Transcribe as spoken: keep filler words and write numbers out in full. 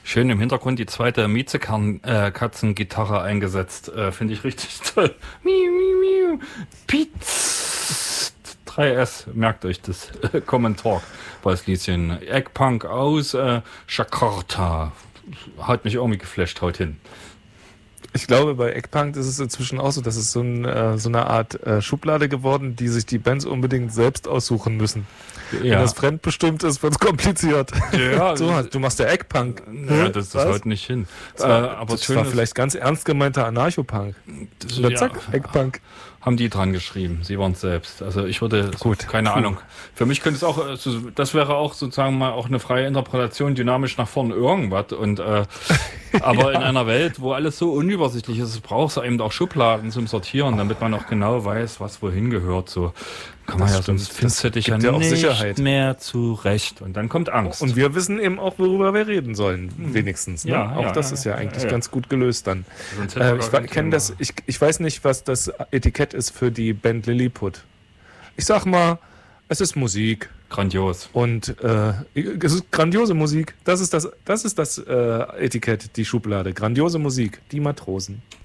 Schön im Hintergrund die zweite Miezekatzengitarre eingesetzt. Äh, Finde ich richtig toll. Miu, miu, miu. Pietz. drei S, merkt euch das. Kommentar bei das Lieschen. Eggpunk aus äh, Jakarta. Hat mich irgendwie geflasht, haut hin. Ich glaube, bei Eggpunk ist es inzwischen auch so, dass es so, ein, äh, so eine Art äh, Schublade geworden, die sich die Bands unbedingt selbst aussuchen müssen. Ja. Wenn das fremdbestimmt ist, wird es kompliziert. Ja, so, du machst ja Eggpunk. Ja, das ist heute nicht hin. Das war, äh, aber das war vielleicht ganz ernst gemeinter Anarchopunk. Das, Oder zack, ja, Eggpunk. Haben die dran geschrieben. Sie waren es selbst. Also ich würde, Gut, so, keine cool. Ahnung. Für mich könnte es auch, das wäre auch sozusagen mal auch eine freie Interpretation, dynamisch nach vorne irgendwas. Und äh, aber ja. in einer Welt, wo alles so unübersichtlich ist, brauchst du eben auch Schubladen zum Sortieren, damit man auch genau weiß, was wohin gehört. So kann man das ja, stimmt. Sonst findest du dich ja, ja nicht Sicherheit. mehr zurecht. Und dann kommt Angst. Und wir wissen eben auch, worüber wir reden sollen, hm. wenigstens. Ne? Ja, auch ja, das ja, ist ja eigentlich ja, ja. ganz gut gelöst dann. Äh, ich kenne das, ich, ich weiß nicht, was das Etikett ist für die Band Lilliput. Ich sag mal, es ist Musik. Grandios. Und äh, es ist grandiose Musik. Das ist das, das, ist das äh, Etikett, die Schublade. Grandiose Musik, die Matrosen.